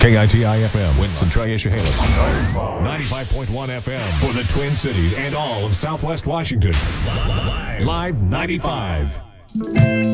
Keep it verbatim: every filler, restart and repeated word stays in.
K I T I F M, Winston Tri-Issahailip. ninety-five point one F M for the Twin Cities and all of Southwest Washington. Live ninety-five.